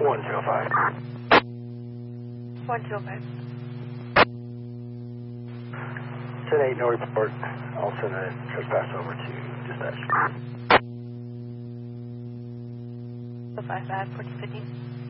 105. 105. 10-8, no report. I'll send a trespass over to dispatch. 55, 1415.